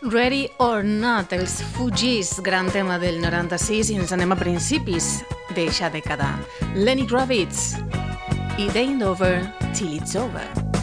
Ready or Not, els Fugees, gran tema del 96, i ens anem a principis d'eixa dècada. Lenny Kravitz i It Ain't Over Till It's Over.